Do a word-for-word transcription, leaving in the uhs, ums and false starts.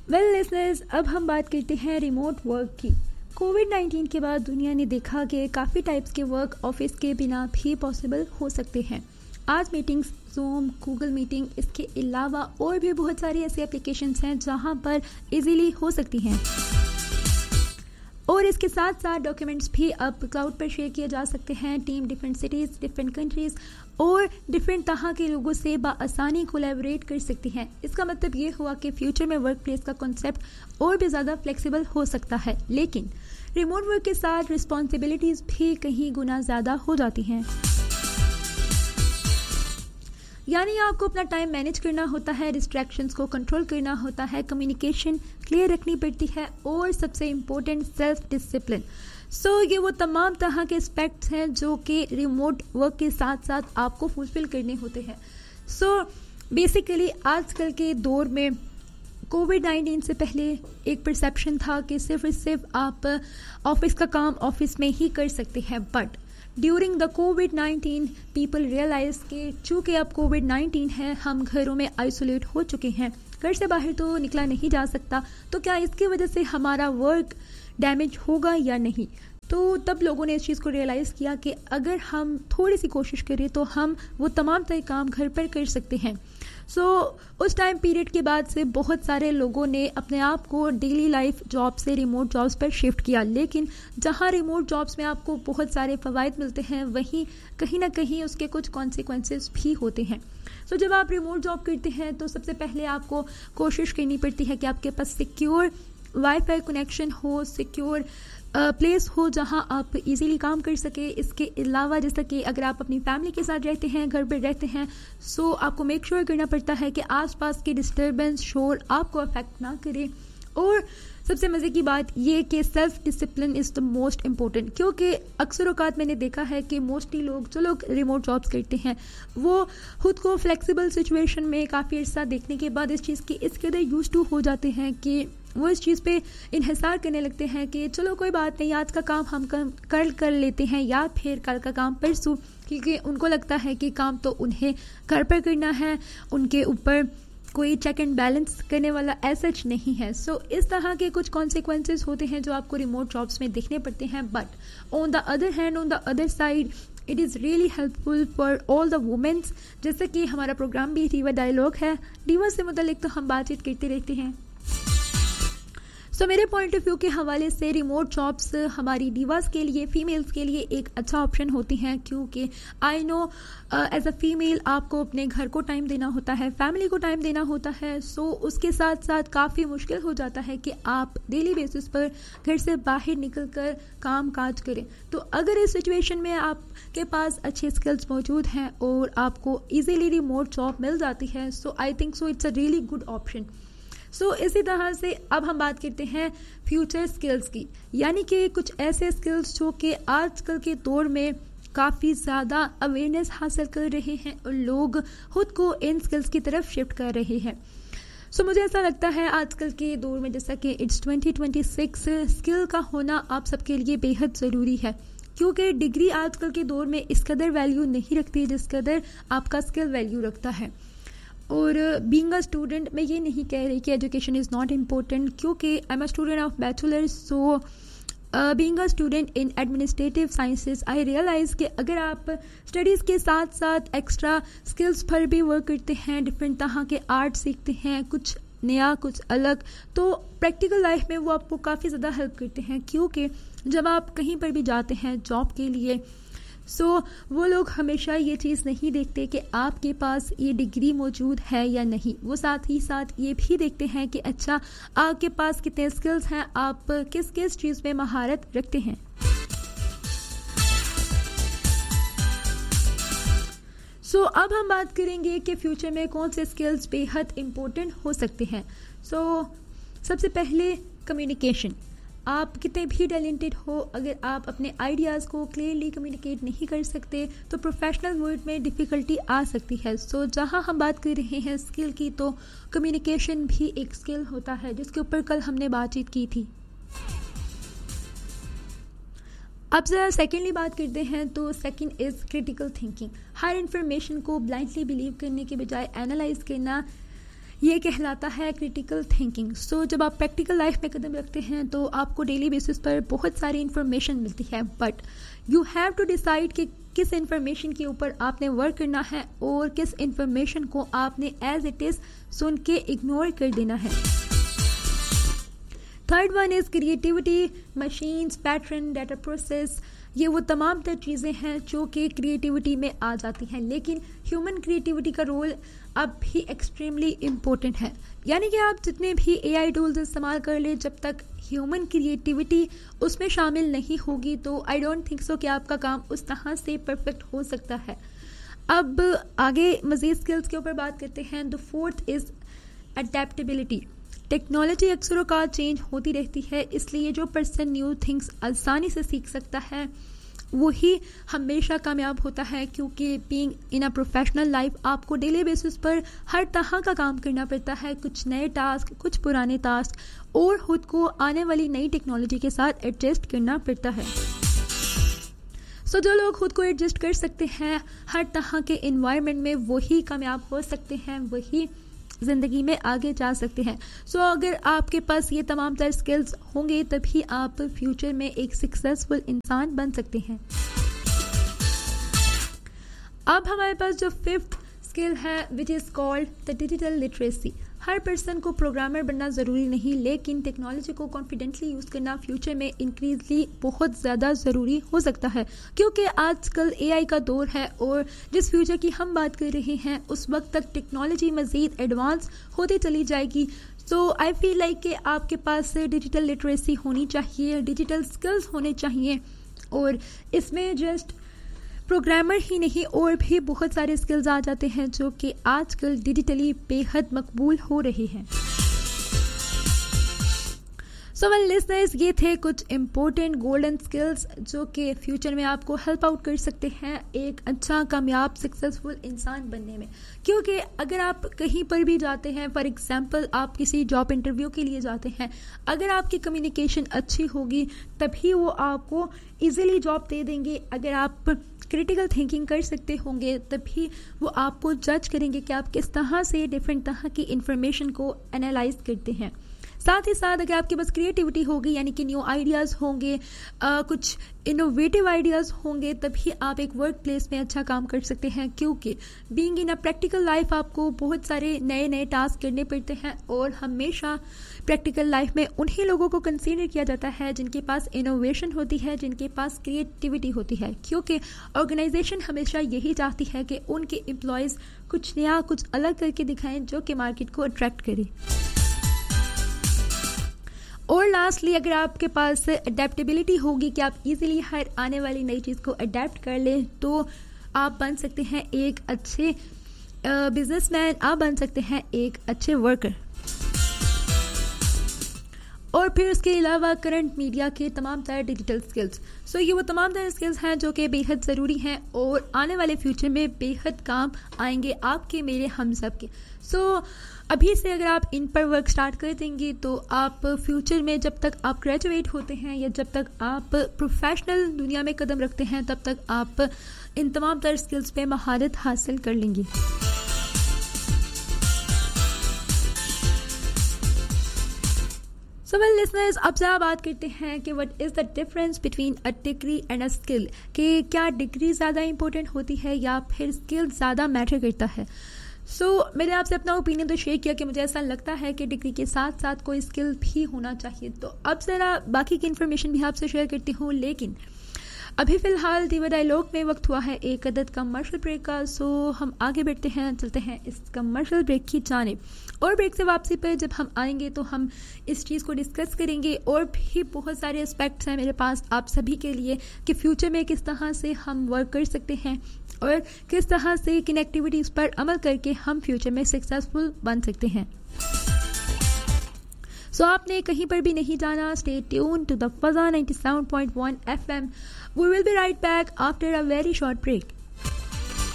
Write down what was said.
Well listeners, अब हम बात करते हैं रिमोट वर्क की। कोविड नाइन्टीन के बाद दुनिया ने देखा कि काफ़ी टाइप्स के वर्क ऑफिस के बिना भी पॉसिबल हो सकते हैं। आज मीटिंग्स, जूम, गूगल मीटिंग, इसके अलावा और भी बहुत सारी ऐसी एप्लीकेशंस हैं जहां पर इजीली हो सकती हैं। और इसके साथ साथ डॉक्यूमेंट्स भी अब क्लाउड पर शेयर किए जा सकते हैं। Team different cities, different countries और डिफरेंट तरह के लोगों से बआसानी कोलैबोरेट कर सकती हैं। इसका मतलब ये हुआ कि फ्यूचर में वर्क प्लेस का कॉन्सेप्ट और भी ज़्यादा फ्लेक्सिबल हो सकता है, लेकिन रिमोट वर्क के साथ रिस्पॉन्सिबिलिटीज़ भी कहीं गुना ज़्यादा हो जाती हैं। यानी आपको अपना टाइम मैनेज करना होता है, डिस्ट्रैक्शंस को कंट्रोल करना होता है, कम्युनिकेशन क्लियर रखनी पड़ती है और सबसे इम्पोर्टेंट सेल्फ डिसिप्लिन। सो ये वो तमाम तरह के एस्पेक्ट्स हैं जो कि रिमोट वर्क के साथ साथ आपको फुलफिल करने होते हैं। सो बेसिकली आजकल के दौर में कोविड नाइन्टीन से पहले एक परसेप्शन था कि सिर्फ और सिर्फ आप ऑफिस का काम ऑफिस में ही कर सकते हैं, but during the Covid nineteen people realise कि चूँकि अब कोविड नाइन्टीन है, हम घरों में आइसोलेट हो चुके हैं, घर से बाहर तो निकला नहीं जा सकता, तो क्या इसकी वजह से हमारा वर्क डैमेज होगा या नहीं। तो तब लोगों ने इस चीज़ को रियलाइज़ किया कि अगर हम थोड़ी सी कोशिश करें तो हम वो तमाम तरह काम घर पर कर सकते हैं। सो so, उस टाइम पीरियड के बाद से बहुत सारे लोगों ने अपने आप को डेली लाइफ जॉब से रिमोट जॉब्स पर शिफ्ट किया, लेकिन जहां रिमोट जॉब्स में आपको बहुत सारे फ़वाइद मिलते हैं, वहीं कहीं ना कहीं उसके कुछ कॉन्सिक्वेंसेस भी होते हैं। सो so, जब आप रिमोट जॉब करते हैं तो सबसे पहले आपको कोशिश करनी पड़ती है कि आपके पास सिक्योर वाईफाई कनेक्शन हो, सिक्योर प्लेस हो जहां आप इजीली काम कर सके। इसके अलावा जैसा कि अगर आप अपनी फैमिली के साथ रहते हैं, घर पर रहते हैं, सो आपको मेक श्योर करना पड़ता है कि आसपास के डिस्टर्बेंस, शोर आपको अफेक्ट ना करे। और सबसे मज़े की बात ये कि self discipline is the most important, क्योंकि अक्सर औकात मैंने देखा है कि मोस्टली लोग जो लोग रिमोट जॉब्स करते हैं वो खुद को फ्लेक्सिबल सिचुएशन में काफ़ी अर्सा देखने के बाद इस चीज़ की इस कदर यूज टू हो जाते हैं कि वो इस चीज़ पे इन्हिसार करने लगते हैं कि चलो कोई बात नहीं, आज का काम हम कल कर लेते हैं या फिर कल का काम परसों, क्योंकि उनको लगता है कि काम तो उन्हें घर पर करना है, उनके ऊपर कोई चेक एंड बैलेंस करने वाला ऐसा नहीं है। सो so, इस तरह के कुछ कॉन्सिक्वेंसेस होते हैं जो आपको रिमोट जॉब्स में देखने पड़ते हैं। But on the other hand, on the other side, it is really helpful for all the women's. जैसे कि हमारा प्रोग्राम भी रीवा डायलॉग है, रीवा से मुतालिक तो हम बातचीत करते रहते हैं। सो so, मेरे पॉइंट ऑफ व्यू के हवाले से रिमोट जॉब्स हमारी डिवास के लिए, फीमेल्स के लिए एक अच्छा ऑप्शन होती हैं, क्योंकि I know as a female आपको अपने घर को टाइम देना होता है, फैमिली को टाइम देना होता है। सो so, उसके साथ साथ काफ़ी मुश्किल हो जाता है कि आप डेली बेसिस पर घर से बाहर निकल कर काम काज करें। तो अगर इस सिचुएशन में आपके पास अच्छे स्किल्स मौजूद हैं और आपको ईजीली रिमोट जॉब मिल जाती है, सो I think so it's a really good option. So so, इसी तरह से अब हम बात करते हैं फ्यूचर स्किल्स की, यानी कि कुछ ऐसे स्किल्स जो कि आजकल के दौर में काफ़ी ज़्यादा अवेयरनेस हासिल कर रहे हैं और लोग खुद को इन स्किल्स की तरफ शिफ्ट कर रहे हैं। सो so, मुझे ऐसा लगता है आजकल के दौर में, जैसा कि it's twenty twenty six, skill का होना आप सबके लिए बेहद ज़रूरी है, क्योंकि डिग्री आजकल के दौर में इस कदर वैल्यू नहीं रखती जिस कदर आपका स्किल वैल्यू रखता है। और बीइंग अ स्टूडेंट, मैं ये नहीं कह रही कि एजुकेशन इज़ नॉट इम्पोर्टेंट, क्योंकि I am a student of bachelor. So being a student in administrative sciences, I realise कि अगर आप स्टडीज़ के साथ साथ एक्स्ट्रा स्किल्स पर भी वर्क करते हैं, डिफरेंट तरह के आर्ट सीखते हैं, कुछ नया कुछ अलग, तो प्रैक्टिकल लाइफ में वो आपको काफ़ी ज़्यादा हेल्प करते हैं। क्योंकि जब आप कहीं पर भी जाते हैं जॉब के लिए, सो so, वो लोग हमेशा ये चीज़ नहीं देखते कि आपके पास ये डिग्री मौजूद है या नहीं, वो साथ ही साथ ये भी देखते हैं कि अच्छा आपके पास कितने स्किल्स हैं, आप किस किस चीज़ में महारत रखते हैं। सो so, अब हम बात करेंगे कि फ्यूचर में कौन से स्किल्स बेहद इम्पोर्टेंट हो सकते हैं। सो so, सबसे पहले कम्युनिकेशन। आप कितने भी टैलेंटेड हो, अगर आप अपने आइडियाज़ को क्लियरली कम्युनिकेट नहीं कर सकते तो प्रोफेशनल वर्ल्ड में डिफ़िकल्टी आ सकती है। सो so, जहाँ हम बात कर रहे हैं स्किल की, तो कम्युनिकेशन भी एक स्किल होता है जिसके ऊपर कल हमने बातचीत की थी। अब ज़रा सेकेंडली बात करते हैं, तो second is critical thinking. Her information को ब्लाइंडली बिलीव करने के बजाय एनालाइज करना, ये कहलाता है क्रिटिकल थिंकिंग। सो जब आप प्रैक्टिकल लाइफ में कदम रखते हैं तो आपको डेली बेसिस पर बहुत सारी इन्फॉर्मेशन मिलती है, but you have to decide कि किस इन्फॉर्मेशन के ऊपर आपने वर्क करना है और किस इन्फॉर्मेशन को आपने एज इट इज सुन के इग्नोर कर देना है। Third one is creativity, machines, pattern, data process. ये वो तमाम तर चीज़ें हैं जो कि क्रिएटिविटी में आ जाती हैं, लेकिन ह्यूमन क्रिएटिविटी का रोल अब भी एक्सट्रीमली इम्पोर्टेंट है। यानी कि आप जितने भी एआई टूल्स इस्तेमाल कर ले, जब तक ह्यूमन क्रिएटिविटी उसमें शामिल नहीं होगी तो आई डोंट थिंक सो कि आपका काम उस तरह से परफेक्ट हो सकता है। अब आगे मज़ीद स्किल्स के ऊपर बात करते हैं। The fourth is adaptability. Technology अक्सर औकात चेंज होती रहती है, इसलिए जो पर्सन न्यू थिंग्स आसानी से सीख सकता है वही हमेशा कामयाब होता है, क्योंकि being in a professional life आपको डेली बेसिस पर हर तरह का काम करना पड़ता है, कुछ नए टास्क, कुछ पुराने टास्क, और खुद को आने वाली नई टेक्नोलॉजी के साथ एडजस्ट करना पड़ता है। सो so, जो लोग खुद को एडजस्ट कर सकते हैं हर तरह के इन्वायरमेंट में, वही कामयाब हो सकते हैं, वही ज़िंदगी में आगे जा सकते हैं। सो so, अगर आपके पास ये तमाम तरह स्किल्स होंगे तभी आप फ्यूचर में एक सक्सेसफुल इंसान बन सकते हैं। अब हमारे पास जो फिफ्थ स्किल है which is called the digital literacy. Her person को प्रोग्रामर बनना ज़रूरी नहीं, लेकिन टेक्नोलॉजी को कॉन्फिडेंटली यूज़ करना फ्यूचर में इंक्रीजली बहुत ज़्यादा ज़रूरी हो सकता है, क्योंकि आजकल एआई का दौर है और जिस फ्यूचर की हम बात कर रहे हैं उस वक्त तक टेक्नोलॉजी मज़ीद एडवांस होती चली जाएगी। सो आई फील लाइक कि आपके पास डिजिटल लिटरेसी होनी चाहिए, डिजिटल स्किल्स होने चाहिए, और इसमें जस्ट प्रोग्रामर ही नहीं और भी बहुत सारे स्किल्स आ जाते हैं जो कि आजकल डिजिटली बेहद मकबूल हो रहे हैं। सो वेल लिसनर्स, ये थे कुछ इम्पोर्टेंट गोल्डन स्किल्स जो कि फ्यूचर में आपको हेल्प आउट कर सकते हैं एक अच्छा कामयाब सक्सेसफुल इंसान बनने में। क्योंकि अगर आप कहीं पर भी जाते हैं, फॉर एग्जांपल आप किसी जॉब इंटरव्यू के लिए जाते हैं, अगर आपकी कम्युनिकेशन अच्छी होगी तभी वो आपको इजीली जॉब दे देंगे। अगर आप क्रिटिकल थिंकिंग कर सकते होंगे तभी वो आपको जज करेंगे कि आप किस तरह से डिफरेंट तरह की इंफॉर्मेशन को एनालाइज करते हैं। साथ ही साथ अगर आपके पास क्रिएटिविटी होगी, यानी कि न्यू आइडियाज़ होंगे, आ, कुछ इनोवेटिव आइडियाज़ होंगे, तभी आप एक वर्क प्लेस में अच्छा काम कर सकते हैं। क्योंकि being in a practical life आपको बहुत सारे नए नए टास्क करने पड़ते हैं और हमेशा प्रैक्टिकल लाइफ में उन्हीं लोगों को कंसीडर किया जाता है जिनके पास इनोवेशन होती है, जिनके पास क्रिएटिविटी होती है, क्योंकि ऑर्गेनाइजेशन हमेशा यही चाहती है कि उनके एम्प्लॉयज़ कुछ नया, कुछ अलग करके दिखाएं जो कि मार्केट को अट्रैक्ट करे। और लास्टली, अगर आपके पास अडेप्टेबिलिटी होगी कि आप इजीली हर आने वाली नई चीज़ को अडेप्ट कर लें, तो आप बन सकते हैं एक अच्छे बिजनेसमैन, आप बन सकते हैं एक अच्छे वर्कर। और फिर उसके अलावा करंट मीडिया के तमाम तरह डिजिटल स्किल्स। सो ये वो तमाम तरह स्किल्स हैं जो कि बेहद ज़रूरी हैं और आने वाले फ्यूचर में बेहद काम आएंगे आपके, मेरे, हम सब के। सो so, अभी से अगर आप इन पर वर्क स्टार्ट कर देंगे तो आप फ्यूचर में, जब तक आप ग्रेजुएट होते हैं या जब तक आप प्रोफेशनल दुनिया में कदम रखते हैं, तब तक आप इन तमाम तरह स्किल्स पे महारत हासिल कर लेंगे। सो वेल लिसनर्स, अब जरा बात करते हैं कि what is the difference between a degree and a skill, कि क्या डिग्री ज़्यादा इंपॉर्टेंट होती है या फिर स्किल ज़्यादा मैटर करता है। सो so, मैंने आपसे अपना ओपिनियन तो शेयर किया कि मुझे ऐसा लगता है कि डिग्री के साथ साथ कोई स्किल भी होना चाहिए। तो अब ज़रा बाकी की इन्फॉर्मेशन भी आपसे शेयर करती हूँ, लेकिन अभी फ़िलहाल दीवा डायलॉग में वक्त हुआ है एक अदद कमर्शियल ब्रेक का। सो हम आगे बढ़ते हैं, चलते हैं इस कमर्शियल ब्रेक की जानिब, और ब्रेक से वापसी पर जब हम आएंगे तो हम इस चीज़ को डिस्कस करेंगे। और भी बहुत सारे एस्पेक्ट्स हैं मेरे पास आप सभी के लिए कि फ्यूचर में किस तरह से हम वर्क कर सकते हैं और किस तरह से किन एक्टिविटीज़ पर अमल करके हम फ्यूचर में सक्सेसफुल बन सकते हैं। सो so, आपने कहीं पर भी नहीं जाना। Stay tune to the फज़ा ninety seven point one F M. We will be right back after a very short break.